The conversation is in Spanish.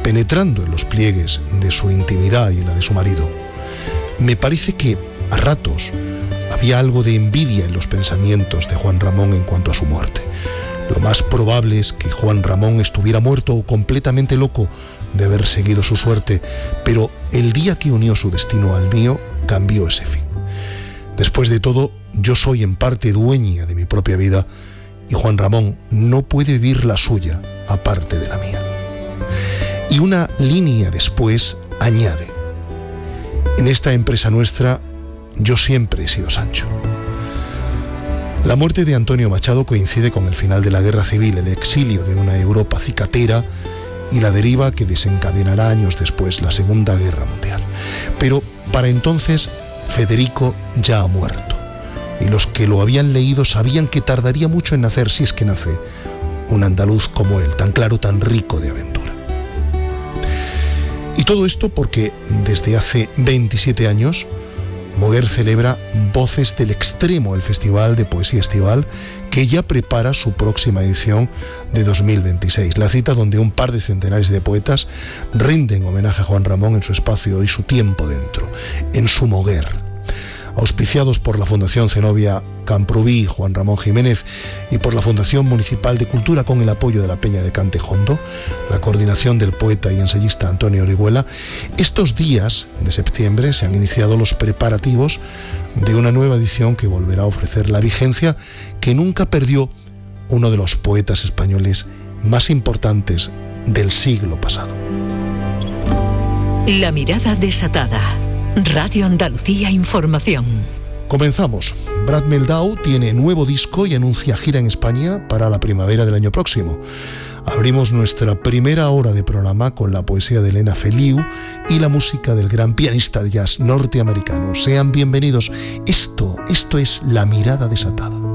penetrando en los pliegues de su intimidad y en la de su marido. Me parece que, a ratos, había algo de envidia en los pensamientos de Juan Ramón en cuanto a su muerte. Lo más probable es que Juan Ramón estuviera muerto o completamente loco de haber seguido su suerte, pero el día que unió su destino al mío, cambió ese fin. Después de todo, yo soy en parte dueña de mi propia vida y Juan Ramón no puede vivir la suya aparte de la mía. Y una línea después añade: en esta empresa nuestra, yo siempre he sido Sancho. La muerte de Antonio Machado coincide con el final de la Guerra Civil, el exilio de una Europa cicatera y la deriva que desencadenará años después la Segunda Guerra Mundial. Pero para entonces Federico ya ha muerto, y los que lo habían leído sabían que tardaría mucho en nacer, si es que nace, un andaluz como él, tan claro, tan rico de aventura. Y todo esto porque desde hace 27 años Moguer celebra Voces del Extremo, el festival de poesía estival que ya prepara su próxima edición de 2026. La cita donde un par de centenares de poetas rinden homenaje a Juan Ramón en su espacio y su tiempo dentro, en su Moguer. Auspiciados por la Fundación Zenobia Camprubí, Juan Ramón Jiménez, y por la Fundación Municipal de Cultura, con el apoyo de la Peña de Cantejondo, la coordinación del poeta y ensayista Antonio Orihuela, estos días de septiembre se han iniciado los preparativos de una nueva edición que volverá a ofrecer la vigencia que nunca perdió uno de los poetas españoles más importantes del siglo pasado. La mirada desatada. Radio Andalucía Información. Comenzamos. Brad Meldau tiene nuevo disco y anuncia gira en España para la primavera del año próximo. Abrimos nuestra primera hora de programa con la poesía de Elena Feliu y la música del gran pianista de jazz norteamericano. Sean bienvenidos. Esto es La Mirada Desatada.